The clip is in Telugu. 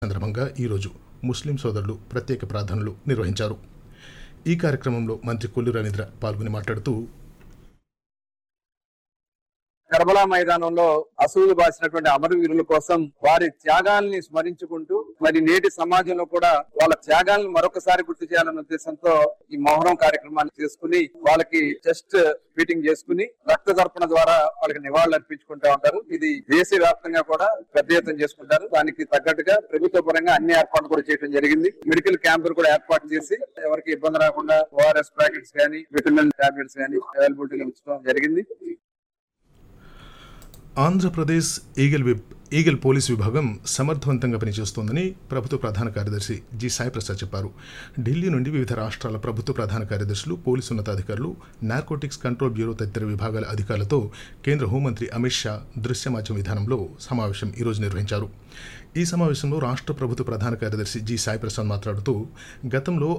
సందర్భంగా ఈరోజు ముస్లిం సోదరులు ప్రత్యేక ప్రార్థనలు నిర్వహించారు. ఈ కార్యక్రమంలో మంత్రి కొల్లు రవీంద్ర పాల్గొని మాట్లాడుతూ, కర్బలా మైదానంలో అసూలు బాసినటువంటి అమరవీరుల కోసం వారి త్యాగాల్ని స్మరించుకుంటూ మరి నేటి సమాజంలో కూడా వాళ్ళ త్యాగాలను మరొకసారి గుర్తు చేయాలన్న ఉద్దేశంతో ఈ మొహరం కార్యక్రమాన్ని చేసుకుని వాళ్ళకి చెస్ట్ మీటింగ్ చేసుకుని రక్త తర్పణ ద్వారా వాళ్ళకి నివాళులు అర్పించుకుంటా ఉంటారు. ఇది దేశవ్యాప్తంగా కూడా పెద్ద ఎత్తున చేసుకుంటారు. దానికి తగ్గట్టుగా ప్రభుత్వ పరంగా అన్ని ఏర్పాట్లు కూడా చేయడం జరిగింది. మెడికల్ క్యాంపులు కూడా ఏర్పాటు చేసి ఎవరికి ఇబ్బంది రాకుండా ఓఆర్ఎస్ ప్యాకెట్స్ కానీ విటమిన్ టాబ్లెట్స్ కానీ అవైలబిలిటీగా ఉంచడం జరిగింది. ఆంధ్రప్రదేశ్ ఈగల్ పోలీస్ విభాగం సమర్థవంతంగా పనిచేస్తోందని ప్రభుత్వ ప్రధాన కార్యదర్శి జి సాయి ప్రసాద్ చెప్పారు. ఢిల్లీ నుండి వివిధ రాష్ట్రాల ప్రభుత్వ ప్రధాన కార్యదర్శులు, పోలీసు ఉన్నతాధికారులు, నార్కోటిక్స్ కంట్రోల్ బ్యూరో తదితర విభాగాల అధికారులతో కేంద్ర హోంమంత్రి అమిత్ షా దృశ్య మాధ్యమ విధానంలో సమావేశం ఈరోజు నిర్వహించారు. ఈ సమావేశంలో రాష్ట్ర ప్రభుత్వ ప్రధాన కార్యదర్శి జి సాయి ప్రసాద్ మాట్లాడుతూ, గతంలో